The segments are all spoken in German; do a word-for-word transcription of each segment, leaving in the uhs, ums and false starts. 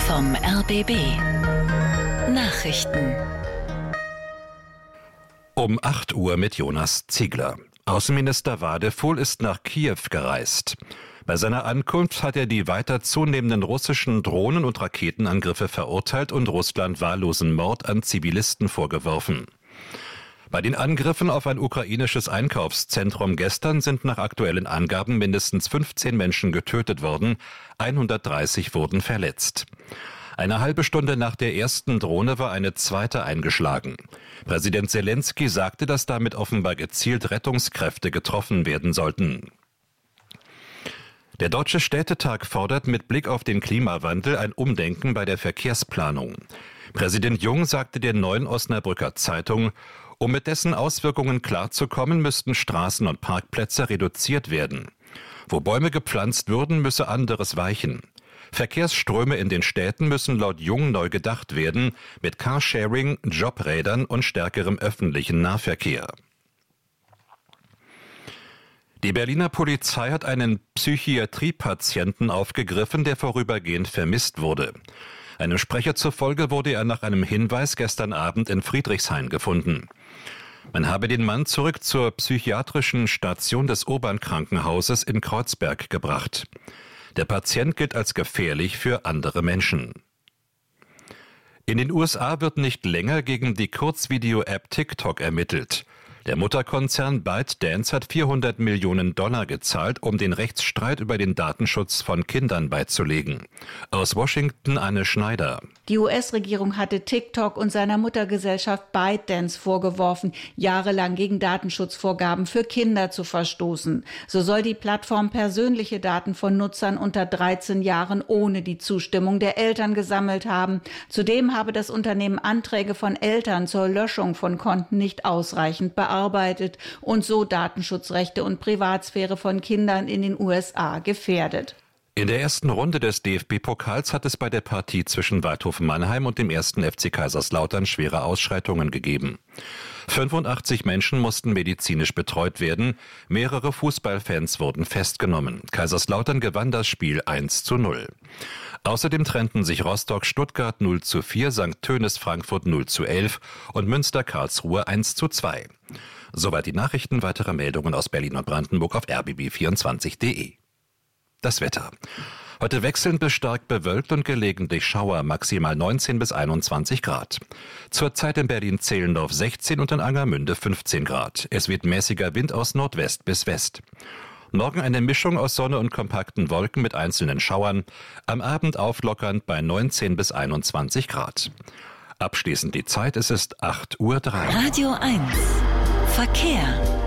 vom R B B. Nachrichten. Um acht Uhr mit Jonas Ziegler. Außenminister Wadefuhl ist nach Kiew gereist. Bei seiner Ankunft hat er die weiter zunehmenden russischen Drohnen- und Raketenangriffe verurteilt und Russland wahllosen Mord an Zivilisten vorgeworfen. Bei den Angriffen auf ein ukrainisches Einkaufszentrum gestern sind nach aktuellen Angaben mindestens fünfzehn Menschen getötet worden, hundertdreißig wurden verletzt. Eine halbe Stunde nach der ersten Drohne war eine zweite eingeschlagen. Präsident Selenskyj sagte, dass damit offenbar gezielt Rettungskräfte getroffen werden sollten. Der Deutsche Städtetag fordert mit Blick auf den Klimawandel ein Umdenken bei der Verkehrsplanung. Präsident Jung sagte der Neuen Osnabrücker Zeitung, um mit dessen Auswirkungen klarzukommen, müssten Straßen und Parkplätze reduziert werden. Wo Bäume gepflanzt würden, müsse anderes weichen. Verkehrsströme in den Städten müssen laut Jung neu gedacht werden, mit Carsharing, Jobrädern und stärkerem öffentlichen Nahverkehr. Die Berliner Polizei hat einen Psychiatriepatienten aufgegriffen, der vorübergehend vermisst wurde. Einem Sprecher zufolge wurde er nach einem Hinweis gestern Abend in Friedrichshain gefunden. Man habe den Mann zurück zur psychiatrischen Station des Urban-Krankenhauses in Kreuzberg gebracht. Der Patient gilt als gefährlich für andere Menschen. In den U S A wird nicht länger gegen die Kurzvideo-App TikTok ermittelt. Der Mutterkonzern ByteDance hat vierhundert Millionen Dollar gezahlt, um den Rechtsstreit über den Datenschutz von Kindern beizulegen. Aus Washington Anne Schneider. Die U S-Regierung hatte TikTok und seiner Muttergesellschaft ByteDance vorgeworfen, jahrelang gegen Datenschutzvorgaben für Kinder zu verstoßen. So soll die Plattform persönliche Daten von Nutzern unter dreizehn Jahren ohne die Zustimmung der Eltern gesammelt haben. Zudem habe das Unternehmen Anträge von Eltern zur Löschung von Konten nicht ausreichend bearbeitet. Arbeitet und so Datenschutzrechte und Privatsphäre von Kindern in den U S A gefährdet. In der ersten Runde des D F B-Pokals hat es bei der Partie zwischen Waldhof Mannheim und dem ersten F C Kaiserslautern schwere Ausschreitungen gegeben. fünfundachtzig Menschen mussten medizinisch betreut werden, mehrere Fußballfans wurden festgenommen. Kaiserslautern gewann das Spiel eins zu null. Außerdem trennten sich Rostock-Stuttgart null zu vier, Sankt Tönis-Frankfurt null zu elf und Münster-Karlsruhe eins zu zwei. Soweit die Nachrichten, weitere Meldungen aus Berlin und Brandenburg auf r b b vierundzwanzig punkt de. Das Wetter. Heute wechselnd bis stark bewölkt und gelegentlich Schauer, maximal neunzehn bis einundzwanzig Grad. Zurzeit in Berlin-Zehlendorf sechzehn und in Angermünde fünfzehn Grad. Es weht mäßiger Wind aus Nordwest bis West. Morgen eine Mischung aus Sonne und kompakten Wolken mit einzelnen Schauern. Am Abend auflockernd bei neunzehn bis einundzwanzig Grad. Abschließend die Zeit, es ist acht Uhr drei. Radio eins. Verkehr.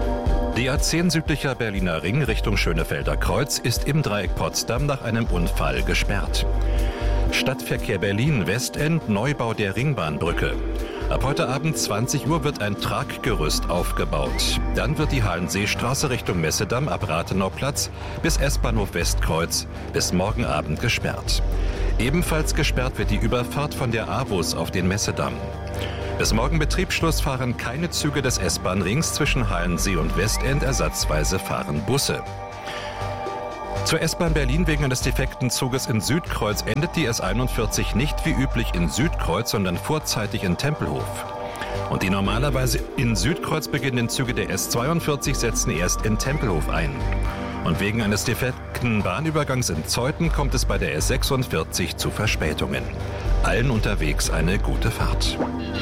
Die A zehn südlicher Berliner Ring Richtung Schönefelder Kreuz ist im Dreieck Potsdam nach einem Unfall gesperrt. Stadtverkehr Berlin Westend, Neubau der Ringbahnbrücke. Ab heute Abend zwanzig Uhr wird ein Traggerüst aufgebaut. Dann wird die Hallenseestraße Richtung Messedamm ab Rathenauplatz bis S-Bahnhof Westkreuz bis morgen Abend gesperrt. Ebenfalls gesperrt wird die Überfahrt von der AWUS auf den Messedamm. Bis morgen Betriebsschluss fahren keine Züge des S-Bahn-Rings zwischen Halensee und Westend, ersatzweise fahren Busse. Zur S-Bahn Berlin wegen eines defekten Zuges in Südkreuz endet die S einundvierzig nicht wie üblich in Südkreuz, sondern vorzeitig in Tempelhof. Und die normalerweise in Südkreuz beginnenden Züge der S zweiundvierzig setzen erst in Tempelhof ein. Und wegen eines defekten Bahnübergangs in Zeuthen kommt es bei der S sechsundvierzig zu Verspätungen. Allen unterwegs eine gute Fahrt.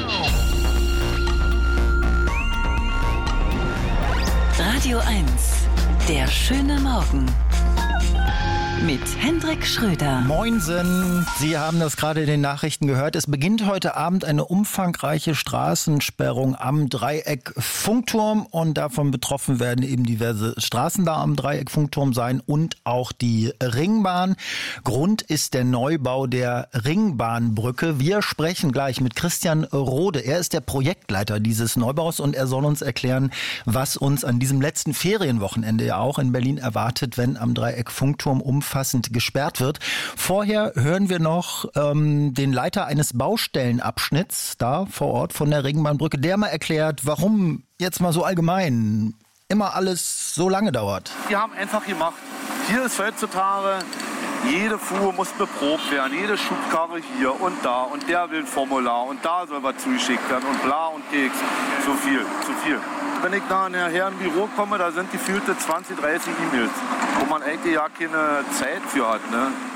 Radio eins. Der schöne Morgen. Mit Hendrik Schröder. Moinsen, Sie haben das gerade in den Nachrichten gehört. Es beginnt heute Abend eine umfangreiche Straßensperrung am Dreieck Funkturm und davon betroffen werden eben diverse Straßen da am Dreieck Funkturm sein und auch die Ringbahn. Grund ist der Neubau der Ringbahnbrücke. Wir sprechen gleich mit Christian Rode. Er ist der Projektleiter dieses Neubaus und er soll uns erklären, was uns an diesem letzten Ferienwochenende ja auch in Berlin erwartet, wenn am Dreieck Funkturm umfassend gesperrt wird. Vorher hören wir noch ähm, den Leiter eines Baustellenabschnitts da vor Ort von der Ringbahnbrücke, der mal erklärt, warum jetzt mal so allgemein immer alles so lange dauert. Wir haben einfach gemacht, hier ist heutzutage Jede Fuhr muss beprobt werden, jede Schubkarre hier und da und der will ein Formular und da soll was zugeschickt werden und bla und Keks. Zu viel, zu viel. Wenn ich nachher im Büro komme, da sind gefühlte zwanzig, dreißig E-Mails, wo man eigentlich ja keine Zeit für hat. Ne?